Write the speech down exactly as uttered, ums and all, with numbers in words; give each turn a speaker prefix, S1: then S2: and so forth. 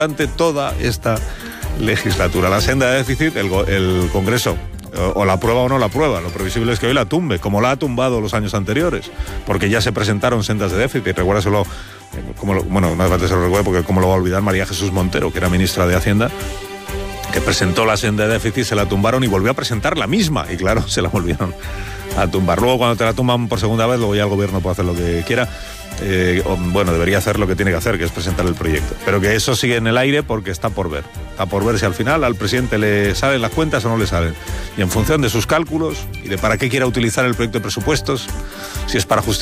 S1: durante toda esta legislatura. La senda de déficit, el, el Congreso o, o la aprueba o no la aprueba. Lo previsible es que hoy la tumbe, como la ha tumbado los años anteriores, porque ya se presentaron sendas de déficit. Recuérdaselo, como lo, bueno, no hace falta que se lo recuerde, porque cómo lo va a olvidar María Jesús Montero, que era ministra de Hacienda, que presentó la senda de déficit, se la tumbaron y volvió a presentar la misma, y claro, se la volvieron a tumbar. Luego, cuando te la tumban por segunda vez, luego ya el gobierno puede hacer lo que quiera. Eh, o, bueno, debería hacer lo que tiene que hacer, que es presentar el proyecto. Pero que eso sigue en el aire porque está por ver. Está por ver si al final al presidente le salen las cuentas o no le salen. Y en función de sus cálculos y de para qué quiera utilizar el proyecto de presupuestos, si es para justificar